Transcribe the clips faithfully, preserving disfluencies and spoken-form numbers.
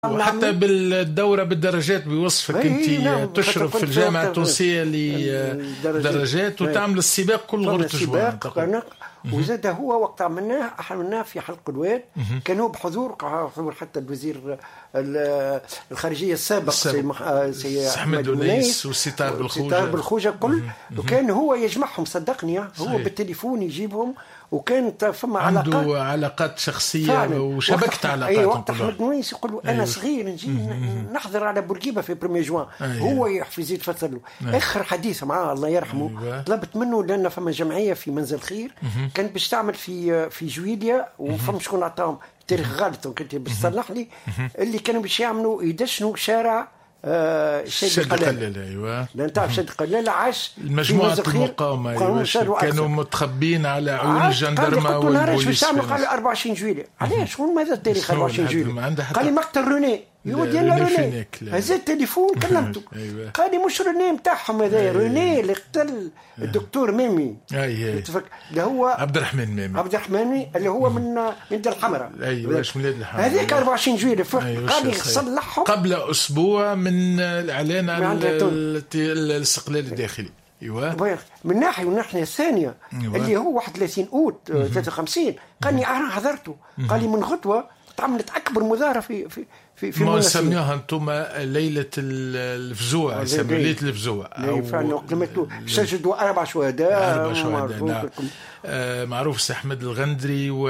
وحتى بالدورة بالدرجات بيوصفك أنت نعم. تشرف في الجامعة التونسية لدرجات وتعمل السباق كل غرة جوان. وزاد هو وقت عملناه عملناه في حلق الواد كانوا بحضور حضور حتى الوزير الخارجية السابق سي أحمد أنيس وسي طارق بالخوجة بالخوجة كل وكان هو يجمعهم صدقني هو صحيح. بالتليفون يجيبهم وكانت فما عنده علاقات علاقات شخصية وشبكت علاقات. أي وقت أحمد نويس يقول له أنا أيوة. صغير نجي نحضر على بورقيبة في بريمي جوان أيوة. هو يحفز يتفسر له أيوة. آخر حديث معاه الله يرحمه أيوة. طلبت منه لأن فما جمعية في منزل خير كانت باش تعمل في في جويليا وفما شكون عطاهم تاريخ غلط كنت بتصلح لي اللي كانوا باش يعملوا يدشنوا شارع آه شد قلال. ايوه لان تعرف شد قلال عاش المجموعه المقاومه أيوة. كانوا متخبين على عيون الجندرمه والبوليس قال أربعة وعشرين جويلية علاش شكون ماذا التاريخ أربعة وعشرين جويلية قال لي مقتل روني يقول يا روني هذا التليفون كلمته قال لي مش روني نتاعهم هذا روني اللي قتل الدكتور ميمي اي اللي هو عبد الرحمن ميمي عبد الرحمن اللي هو من من دار الحمراء ايوه واش من الحمراء هذيك أربعة وعشرين جويلية قال لي صلحهم قبل اسبوع من الاعلان عن الاستقلال الداخلي. ايوه من ناحيه ومن ناحيه ثانيه أيوة. اللي هو واحد وثلاثين أوت ثلاثة وخمسين قال لي انا حضرته قال لي من غدوه تعملت اكبر مظاهره في في في في ما سميوها انتم ليله الفزوع يسموا ليله الفزوع او فعلا قدمتوا سجدوا اربع شهداء اربع شهداء نعم. آه معروف سي احمد الغندري و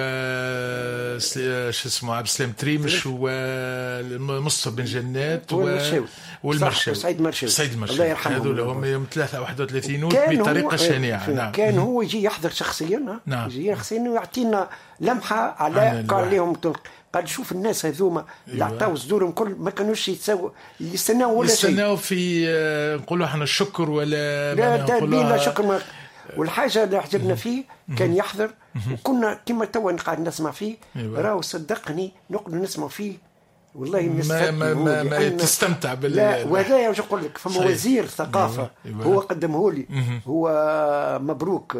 شو اسمه عبد السلام تريمش ومصطفى بن جنات والمرشاوي والمرشاوي سعيد مرشاوي سعيد مرشاوي الله يرحمه هذول هم يوم ثلاثة واحد وثلاثين بطريقه شنيعه نعم. كان هو يجي يحضر شخصيا نعم. يجي شخصيا ويعطينا لمحه على قال لهم قال شوف الناس هذوما اللي عطاو صدورهم كل ما كانوش يتساووا يستناو ولا شيء يستناو في نقولوا احنا الشكر ولا لا لا شكر ما والحاجه اللي عجبنا فيه كان يحضر وكنا كما توا قاعد نسمع فيه راهو صدقني نقعد نسمع فيه والله ما ما, ما, ما تستمتع بال لا وهذا واش نقول لك فما وزير ثقافه أيوة. هو قدمه لي هو مبروك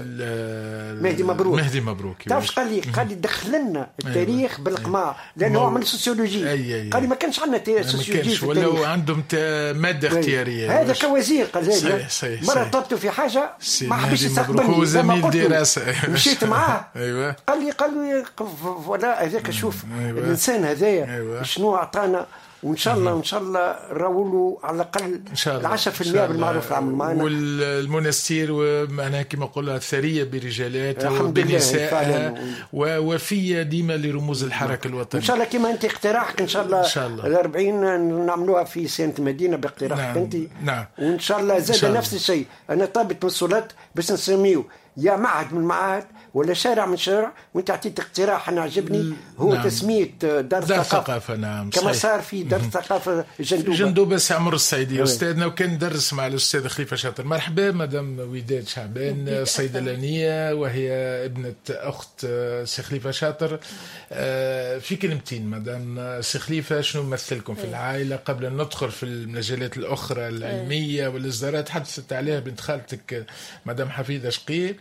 مهدي مبروك مهدي مبروك تعرف قال لي قال لي دخل لنا التاريخ أيوة. بالقماع لانه هو عمل سوسيولوجي أيوة. قال لي ما كانش عندنا سوسيولوجي في التاريخ ولا عندهم ماده اختياريه هذا كوزير قال لي مره طلبته في حاجه ما حبش يستقبلني هو زميل دراسه مشيت معاه ايوه قال لي قال لي ولا هذاك شوف الانسان هذايا شنو أعطانا وإن شاء الله وإن شاء الله راولوا على الأقل العشرة في المئة بالمعروف العمل معنا والمنستير ومعناها كما قلنا ثرية برجالاتها وبنسائها ووفية ديما لرموز الحركة الوطنية. إن شاء الله كما أنت اقتراحك إن شاء الله, شاء الله. الأربعين نعملوها في سنة مدينة باقتراحك نعم. أنت نعم. وإن شاء الله زاد نفس الشيء أنا طابت مسؤولات بس نسميه يا معهد من المعاهد ولا شارع من شارع وانت اعطيت اقتراح انا عجبني هو نعم. تسميه دار, دار الثقافه نعم كما صار في دار الثقافه جندوبه جندوبه سي عمر السعيدي استاذنا وكان درس مع الاستاذ خليفه شاطر. مرحبا مدام وداد شعبان صيدلانيه وهي ابنه اخت سي خليفه شاطر. في كلمتين مدام سي خليفه شنو يمثلكم في العائله قبل ان ندخل في المجالات الاخرى العلميه والاصدارات حدثت عليها بنت خالتك مدام حفيظه شقيق.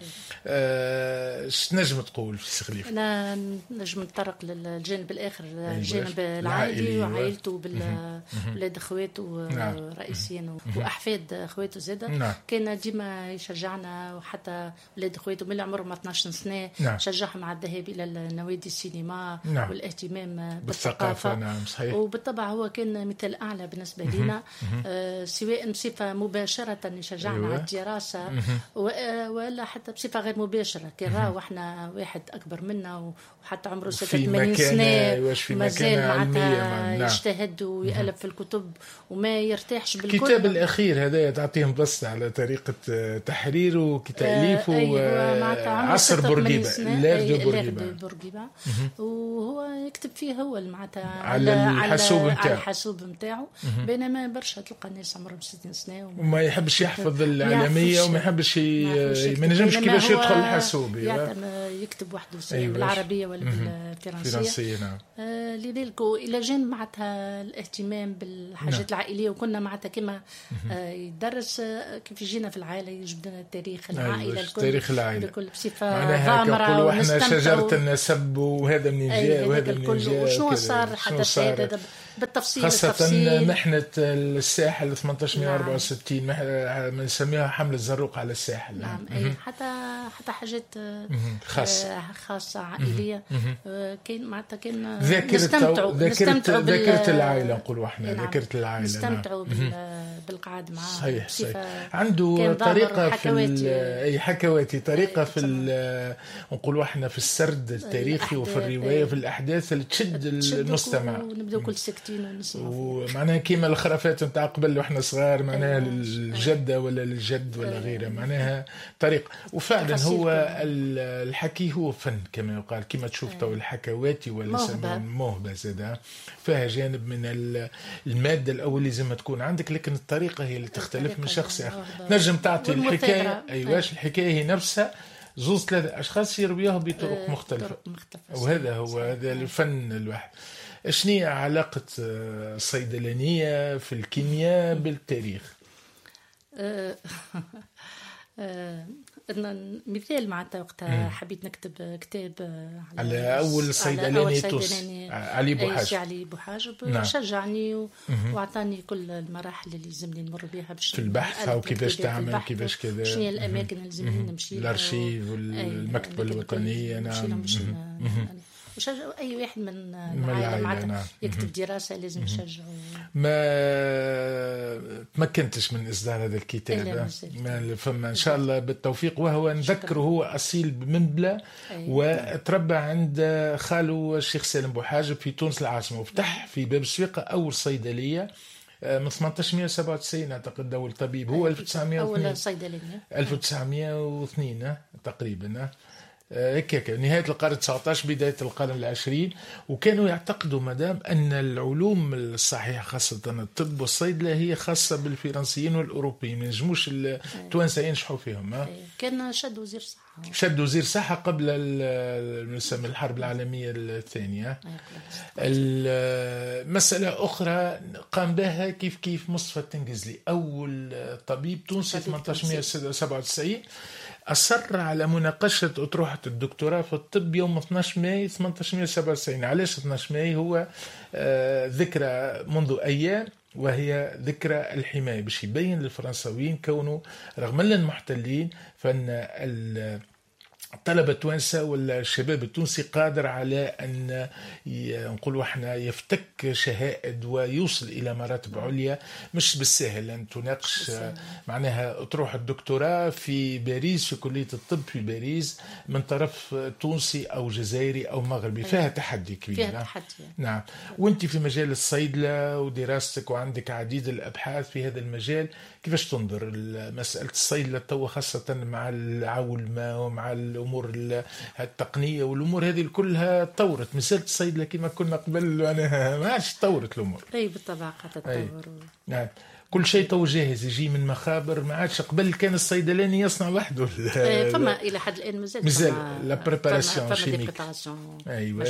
ايش نجم تقول في سي خليفه؟ انا نجم نتطرق للجانب الاخر الجانب العائلي وعائلته بالولاد اخواته رئيسيين واحفاد اخواته زاده نعم. كان ديما يشجعنا وحتى ولاد اخواته من عمرهم اثناش سنه نعم. شجعهم على الذهاب الى النوادي السينما نعم. والاهتمام بالثقافه نعم صحيح. وبالطبع هو كان مثال اعلى بالنسبه لنا آه سواء بصفه مباشره يشجعنا أيوة. على الدراسه ولا حتى بصفه غير مباشره كان راه واحنا واحد اكبر منا وحتى عمره ستة وثمانين سنه مازال معناتها يجتهد ويألف في الكتب وما يرتاحش بالكل. الكتاب الاخير هذا تعطيهم بس على طريقه تحريره وتاليفه أيوة عصر بورقيبه لير بورقيبه وهو يكتب فيه هو معناتها على الحاسوب نتاعو على الحاسوب نتاعو بينما برشا تلقى الناس عمرهم ستين سنه وما يحبش يحفظ العالميه وما يحبش ما ينجمش كيفاش يدخل الحاسوب يكتب وحده سواء أيوة. بالعربيه ولا بالفرنسيه نعم. آه لذلك الى جانب معناتها الاهتمام بالحاجات نعم. العائليه وكنا معناتها كما آه يدرس آه كيف يجينا في العائله يجبد لنا التاريخ العائله أيوة. الكل تاريخ العائله بكل بصفه غامره احنا شجره النسب وهذا من جاء وهذا من جاء وشنو صار حدث هذا بالتفصيل خاصة التفصيل. محنة الساحل ثمانية عشر أربعة وستين نعم. نسميها حملة الزروق على الساحل. نعم أي حتى حتى حاجات خاصة خاصة عائلية كان معناتها كان ذاكرة نستمتعوا نستمتعوا ذاكرة العائلة نقولوا احنا نعم. ذاكرة العائلة نستمتعوا نعم. بالقعاد معاه. صحيح صحيح. عنده طريقة في أي حكواتي طريقة في نقولوا احنا في السرد التاريخي وفي الرواية في الأحداث اللي تشد المستمع. ونبدأ كل ساكتين ونسمع. ومعناها كيما الخرافات نتاع قبل واحنا صغار معناها للجدة ولا للجد ولا غيره معناها طريقة. وفعلا هو الحكي هو فن كما يقال كما تشوف تو الحكواتي ولا يسمون موهبة زادها فيها جانب من المادة الأول لازم تكون عندك لكن الطريقة هي اللي تختلف من شخص آخر. نجم تعطي الحكاية أيواش الحكاية هي نفسها زوز ثلاثة أشخاص يرويوها بطرق مختلفة وهذا هو هذا الفن الواحد. شنو علاقة الصيدلانية في الكيمياء بالتاريخ؟ مثال معناتها وقتها حبيت نكتب كتاب على, على أول صيدلاني توس علي بوحاجب علي بوحاجب نعم. شجعني وأعطاني كل المراحل اللي لازمني نمر بها باش في البحث أو كيفاش تعمل كيفاش كذا شنو هي الأماكن اللي لازمني نمشي الأرشيف والمكتبة الوطنية نعم وشجعوا أي واحد من العائلة معناتها نعم. يكتب دراسة لازم نشجعه. ما تمكنتش من إصدار هذا الكتاب ما فما إن شاء الله بالتوفيق. وهو نذكره هو أصيل بمنبلة وتربى عند خاله الشيخ سالم بوحاجب في تونس العاصمة وفتح في باب السويقة أول صيدلية من ثمانية عشر سبعة وتسعين أعتقد أول طبيب هو ألف وتسعمائة واثنين أول صيدلية ألف وتسعمائة واثنين تقريبا هيك نهاية القرن تسعة عشر بداية القرن العشرين. وكانوا يعتقدوا مدام أن العلوم الصحيحة خاصة الطب والصيدلة هي خاصة بالفرنسيين والأوروبيين ما ينجموش التوانسة ينجحوا فيهم. كان شد وزير صحة شد وزير صحة قبل الحرب العالمية الثانية. المسألة أخرى قام بها كيف كيف مصطفى التنجزلي أول طبيب تونسي ثمانية عشر سبعة وتسعين أصر على مناقشة أطروحة الدكتوراه في الطب يوم اثني عشر ماي ثمانية عشر سبعة وتسعين. علاش اثني عشر ماي؟ هو آه ذكرى منذ أيام وهي ذكرى الحماية باش يبين للفرنساويين كونه رغم أن المحتلين فإن الطلبة التوانسة ولا الشباب التونسي قادر على أن نقول احنا يفتك شهائد ويوصل إلى مراتب عليا مش بالسهل أن تناقش معناها تروح الدكتوراه في باريس في كلية الطب في باريس من طرف تونسي أو جزائري أو مغربي فيها تحدي كبير. فيها تحدي. نعم. وانت في مجال الصيدلة ودراستك وعندك عديد الأبحاث في هذا المجال كيفاش تنظر مسألة الصيدلة تو خاصة مع العولمة ومع الأمور التقنية والأمور هذه كلها تطورت مثال الصيدلة كما كنا قبل أنا ما عادش تطورت الأمور. أي بالطبع تتطور. نعم كل شيء تو جاهز يجي من مخابر ما عادش قبل كان الصيدلاني يصنع وحده. فما إلى حد الآن مازال مازال لا بريباراسيون شيميك. أيوة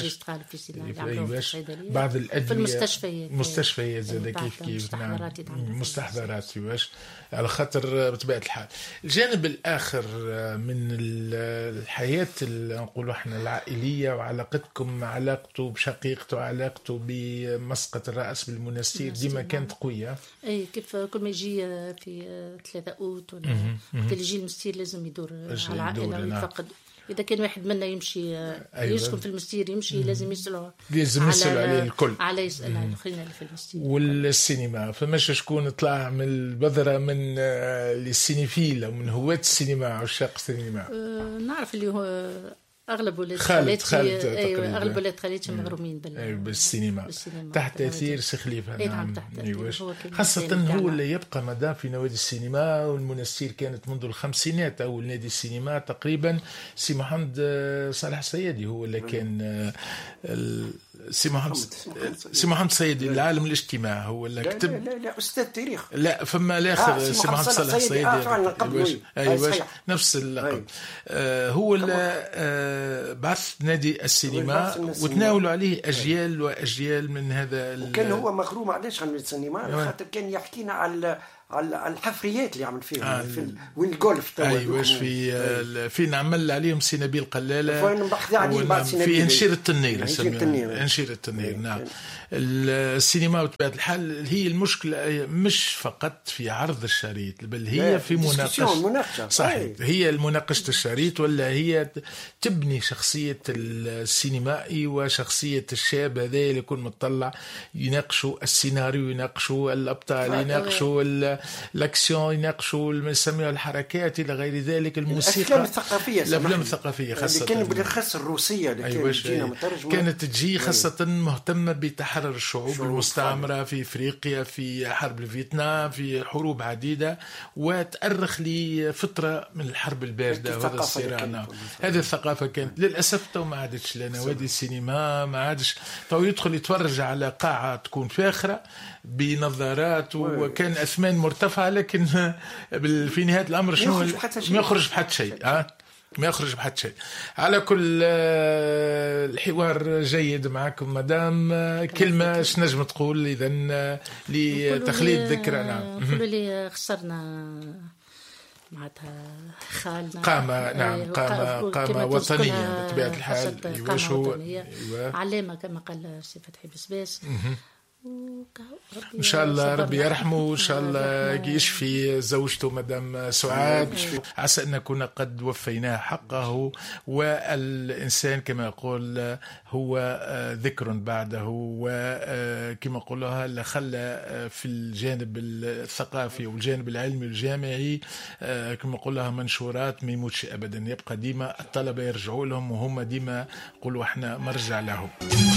أيوة بعض الأدوية في المستشفيات مستشفيات زاد كيف كيف نعم مستحضرات واش على خاطر بطبيعة الحال. الجانب الآخر من الحياة نقولوا احنا العائلية وعلاقتكم علاقته بشقيقته وعلاقته بمسقط الرأس بالمنستير ديما كانت قوية. أي كيف كل ما يجي في ثلاثة أوت ولا وقت اللي يجي المستير لازم يدور على العائلة ويفقد. إذا كان واحد منا يمشي أيوة. يسكن في المستير يمشي لازم يسألوا لازم يسألوا عليه الكل على يسأل على الآخرين اللي في المستير. والسينما فماش شكون طلع من البذرة من السينيفيل أو من هواة السينما عشاق السينما. أه نعرف اللي هو أغلب ولاد خالد خالد أيوة أغلب ولاد خالتي مغرومين بال أيوة بالسينما. بالسينما تحت تأثير سي خليفة. أي نعم تحت أيوة خاصة هو اللي يبقى مدام في نوادي السينما والمنستير كانت منذ الخمسينات أول نادي السينما تقريبا سي محمد صالح الصيادي هو اللي كان سي محمد سي محمد الصيادي العالم الاجتماع هو اللي كتب. لا لا لا أستاذ تاريخ. لا فما الآخر سي محمد صالح الصيادي أيوة نفس اللقب. هو اللي بعث نادي السينما وتناولوا عليه أجيال وأجيال من هذا. وكان هو مغروم علاش عن السينما خاطر كان يحكينا على على الحفريات اللي عمل فيها آه في وين الجولف توا ايوه في آه في نعمل عليهم سي نبيل قلالة في انشير التنير انشير التنير نعم. السينما بطبيعة الحال هي المشكلة مش فقط في عرض الشريط بل هي في مناقشة صحيح هي المناقشة الشريط ولا هي تبني شخصية السينمائي وشخصية الشاب هذا اللي يكون مطلع يناقشوا السيناريو يناقشوا الأبطال يناقشوا الأكسيون يناقشوا المسامير الحركات إلى غير ذلك الموسيقى الأفلام الثقافية الأفلام الثقافية خاصة اللي كانت بالأخص الروسية اللي أيوة كانت تجي خاصة مهتمة بتحرر الشعوب المستعمرة في إفريقيا في حرب الفيتنام في حروب عديدة وتأرخ لفترة من الحرب الباردة وهذا الصراع. هذه الثقافة كانت للأسف تو ما عادتش لنا وادي السينما ما عادش تو يدخل يتفرج على قاعة تكون فاخرة بنظارات وكان أثمان مرتفعة لكن في نهاية الأمر شنو ما يخرج بحد شيء ها ما يخرج بحد شيء. على كل الحوار جيد معكم مدام كلمة اش نجم تقول إذا لتخليد ذكرى نعم نقولوا لي خسرنا معناتها خالنا قامة نعم قامة قامة وطنية بطبيعة الحال قامة وطنية علامة كما قال سي فتحي بسباس إن شاء الله ربي يرحمه وإن شاء الله يشفي زوجته مدام سعاد عسى أن نكون قد وفيناه حقه والإنسان كما يقول هو ذكر بعده وكما قلها لخلى في الجانب الثقافي والجانب العلمي والجامعي كما قلها منشورات ما يموتش أبدا يبقى ديما الطلبة يرجعوا لهم وهم ديما قلوا احنا مرجع لهم.